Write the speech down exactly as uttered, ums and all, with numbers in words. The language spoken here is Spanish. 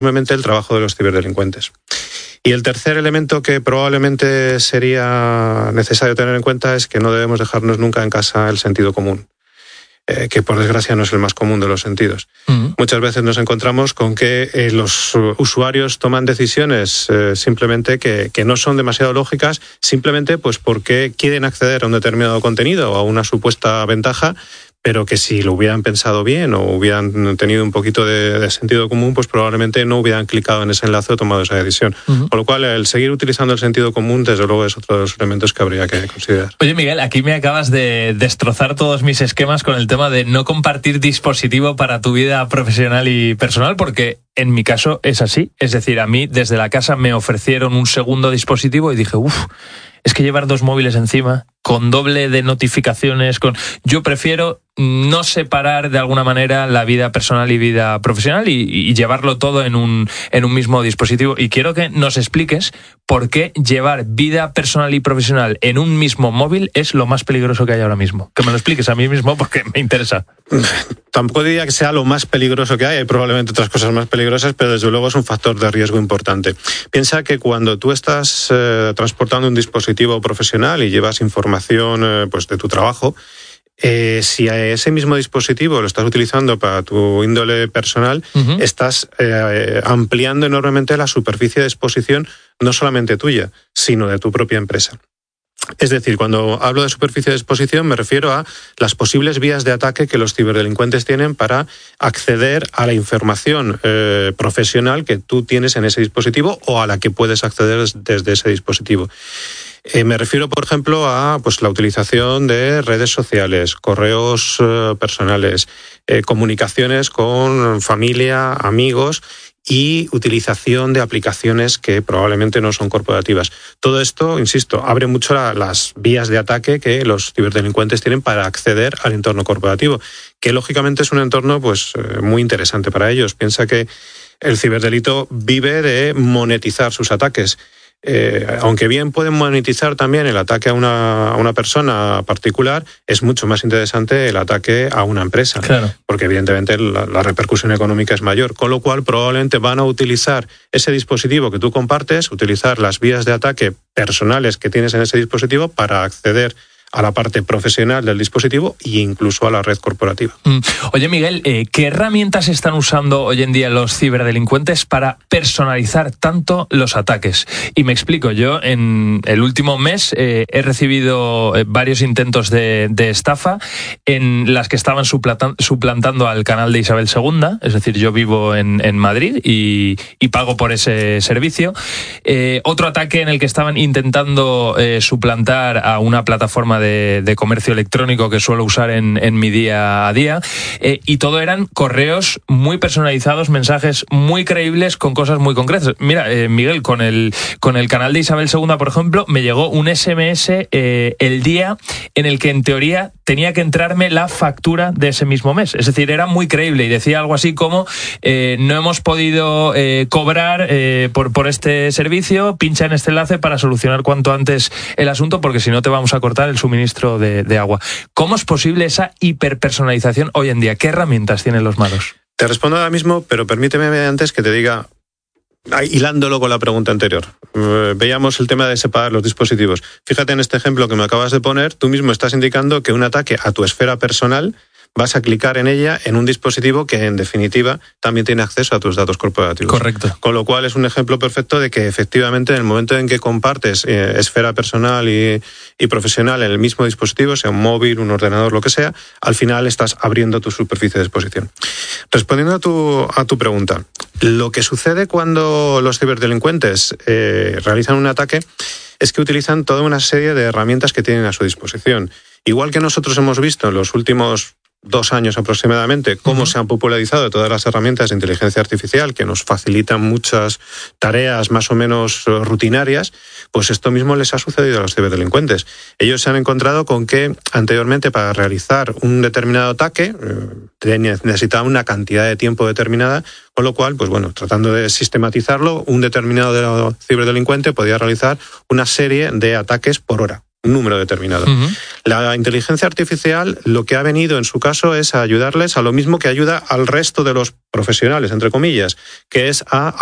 enormemente el trabajo de los ciberdelincuentes. Y el tercer elemento que probablemente sería necesario tener en cuenta es que no debemos dejarnos nunca en casa el sentido común, eh, que por desgracia no es el más común de los sentidos. Uh-huh. Muchas veces nos encontramos con que eh, los usuarios toman decisiones eh, simplemente que, que no son demasiado lógicas, simplemente pues porque quieren acceder a un determinado contenido o a una supuesta ventaja, pero que si lo hubieran pensado bien o hubieran tenido un poquito de, de sentido común, pues probablemente no hubieran clicado en ese enlace o tomado esa decisión. Uh-huh. Con lo cual, el seguir utilizando el sentido común, desde luego, es otro de los elementos que habría que considerar. Oye, Miguel, aquí me acabas de destrozar todos mis esquemas con el tema de no compartir dispositivo para tu vida profesional y personal, porque en mi caso es así. Es decir, a mí desde la casa me ofrecieron un segundo dispositivo y dije, uff, es que llevar dos móviles encima, con doble de notificaciones, con yo prefiero no separar de alguna manera la vida personal y vida profesional y, y llevarlo todo en un, en un mismo dispositivo. Y quiero que nos expliques por qué llevar vida personal y profesional en un mismo móvil es lo más peligroso que hay ahora mismo. Que me lo expliques a mí mismo porque me interesa. Tampoco diría que sea lo más peligroso que hay, hay probablemente otras cosas más peligrosas, pero desde luego es un factor de riesgo importante. Piensa que cuando tú estás eh, transportando un dispositivo profesional y llevas información eh, pues de tu trabajo, Eh, si a ese mismo dispositivo lo estás utilizando para tu índole personal, uh-huh. estás eh, ampliando enormemente la superficie de exposición, no solamente tuya, sino de tu propia empresa. Es decir, cuando hablo de superficie de exposición me refiero a las posibles vías de ataque que los ciberdelincuentes tienen para acceder a la información eh, profesional que tú tienes en ese dispositivo o a la que puedes acceder desde ese dispositivo. Eh, me refiero, por ejemplo, a pues la utilización de redes sociales, correos eh, personales, eh, comunicaciones con familia, amigos y utilización de aplicaciones que probablemente no son corporativas. Todo esto, insisto, abre mucho la, las vías de ataque que los ciberdelincuentes tienen para acceder al entorno corporativo, que lógicamente es un entorno pues eh, muy interesante para ellos. Piensa que el ciberdelito vive de monetizar sus ataques. Eh, aunque bien pueden monetizar también el ataque a una, a una persona particular, es mucho más interesante el ataque a una empresa, claro. porque evidentemente la, la repercusión económica es mayor, con lo cual probablemente van a utilizar ese dispositivo que tú compartes, utilizar las vías de ataque personales que tienes en ese dispositivo para acceder a la parte profesional del dispositivo e incluso a la red corporativa. Mm. Oye, Miguel, eh, ¿qué herramientas están usando hoy en día los ciberdelincuentes para personalizar tanto los ataques? Y me explico, yo en el último mes eh, he recibido eh, varios intentos de, de estafa en las que estaban suplantando, suplantando al canal de Isabel segunda, es decir, yo vivo en, en Madrid y, y pago por ese servicio. Eh, otro ataque en el que estaban intentando eh, suplantar a una plataforma De, de comercio electrónico que suelo usar en, en mi día a día, eh, y todo eran correos muy personalizados, mensajes muy creíbles con cosas muy concretas. Mira, eh, Miguel, con el, con el canal de Isabel segunda, por ejemplo, me llegó un ese eme ese eh, el día en el que en teoría tenía que entrarme la factura de ese mismo mes. Es decir, era muy creíble y decía algo así como eh, no hemos podido eh, cobrar eh, por, por este servicio, pincha en este enlace para solucionar cuanto antes el asunto porque si no te vamos a cortar el suministro de, de agua. ¿Cómo es posible esa hiperpersonalización hoy en día? ¿Qué herramientas tienen los malos? Te respondo ahora mismo, pero permíteme antes que te diga, hilándolo con la pregunta anterior. Eh, veíamos el tema de separar los dispositivos. Fíjate en este ejemplo que me acabas de poner, tú mismo estás indicando que un ataque a tu esfera personal vas a clicar en ella en un dispositivo que en definitiva también tiene acceso a tus datos corporativos. Correcto. Con lo cual es un ejemplo perfecto de que efectivamente en el momento en que compartes eh, esfera personal y, y profesional en el mismo dispositivo, sea un móvil, un ordenador, lo que sea, al final estás abriendo tu superficie de exposición. Respondiendo a tu, a tu pregunta, lo que sucede cuando los ciberdelincuentes eh, realizan un ataque es que utilizan toda una serie de herramientas que tienen a su disposición. Igual que nosotros hemos visto en los últimos dos años aproximadamente cómo uh-huh. se han popularizado todas las herramientas de inteligencia artificial que nos facilitan muchas tareas más o menos rutinarias, pues esto mismo les ha sucedido a los ciberdelincuentes. Ellos se han encontrado con que anteriormente para realizar un determinado ataque eh, necesitaban una cantidad de tiempo determinada, con lo cual, pues bueno, tratando de sistematizarlo, un determinado ciberdelincuente podía realizar una serie de ataques por hora. un número determinado. Uh-huh. La inteligencia artificial lo que ha venido en su caso es a ayudarles a lo mismo que ayuda al resto de los profesionales, entre comillas, que es a